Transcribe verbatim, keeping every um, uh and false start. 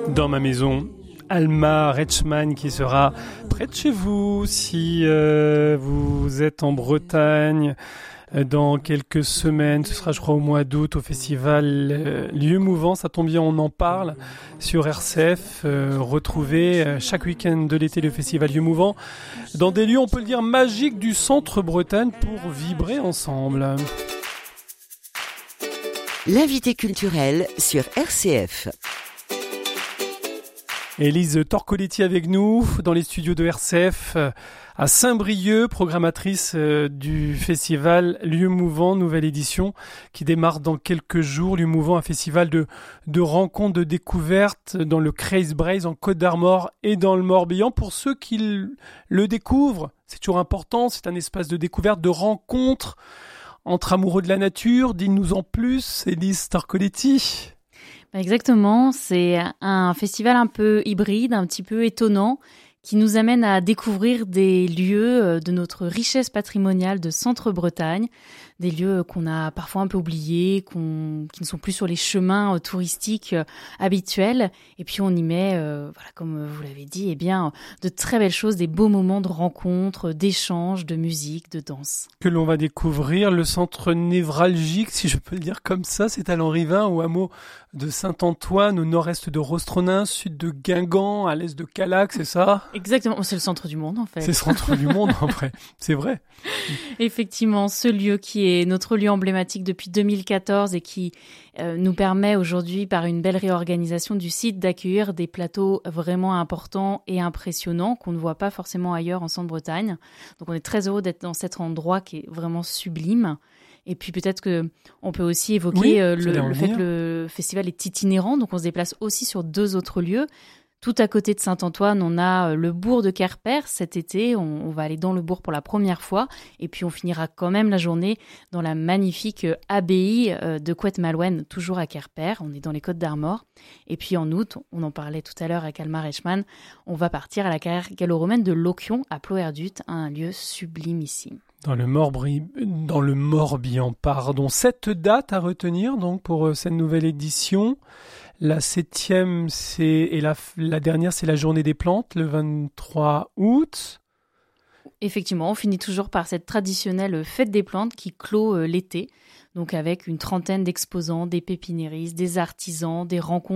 dans ma maison. Alma Reichmann qui sera près de chez vous si euh, vous êtes en Bretagne dans quelques semaines. Ce sera je crois au mois d'août au festival euh, Lieux Mouvants. Ça tombe bien, on en parle sur R C F. Euh, retrouvez euh, chaque week-end de l'été le festival Lieux Mouvants dans des lieux on peut le dire magiques du centre Bretagne pour vibrer ensemble. L'invité culturel sur R C F. Élise Torcoletti avec nous dans les studios de R C F à Saint-Brieuc, programmatrice du festival Lieux Mouvants, nouvelle édition qui démarre dans quelques jours. Lieux Mouvants, un festival de, de rencontres, de découvertes dans le Creuse-Braise, en Côte d'Armor et dans le Morbihan. Pour ceux qui le découvrent, c'est toujours important, c'est un espace de découverte, de rencontres entre amoureux de la nature. Dis-nous en plus, Élise Torcoletti. Exactement, c'est un festival un peu hybride, un petit peu étonnant, qui nous amène à découvrir des lieux de notre richesse patrimoniale de Centre-Bretagne, des lieux qu'on a parfois un peu oubliés, qu'on, qui ne sont plus sur les chemins touristiques habituels. Et puis on y met, euh, voilà, comme vous l'avez dit, eh bien, de très belles choses, des beaux moments de rencontres, d'échanges, de musique, de danse. Que l'on va découvrir, le centre névralgique, si je peux le dire comme ça, c'est à Lanrivain, au hameau de Saint-Antoine, au nord-est de Rostronin, sud de Guingamp, à l'est de Callac, c'est ça ? Exactement, c'est le centre du monde en fait. C'est le centre du monde en vrai, c'est vrai. Effectivement, ce lieu qui est notre lieu emblématique depuis deux mille quatorze et qui euh, nous permet aujourd'hui, par une belle réorganisation du site, d'accueillir des plateaux vraiment importants et impressionnants qu'on ne voit pas forcément ailleurs en Centre-Bretagne. Donc on est très heureux d'être dans cet endroit qui est vraiment sublime. Et puis peut-être qu'on peut aussi évoquer oui, euh, le, le fait que le festival est itinérant, donc on se déplace aussi sur deux autres lieux. Tout à côté de Saint-Antoine, on a le bourg de Querpère. Cet été, on, on va aller dans le bourg pour la première fois. Et puis, on finira quand même la journée dans la magnifique abbaye de Couët-Malouenne, toujours à Querpère. On est dans les Côtes d'Armor. Et puis, en août, on en parlait tout à l'heure avec Alma Reichmann, on va partir à la carrière gallo-romaine de Loquion, à Ploerdut, un lieu sublimissime. Dans le, Morbri... dans le Morbihan, pardon. Cette date à retenir donc pour cette nouvelle édition. La septième, c'est et la, la dernière, c'est la Journée des plantes, le vingt-trois août. Effectivement, on finit toujours par cette traditionnelle fête des plantes qui clôt euh, l'été, donc avec une trentaine d'exposants, des pépinéristes, des artisans, des rencontres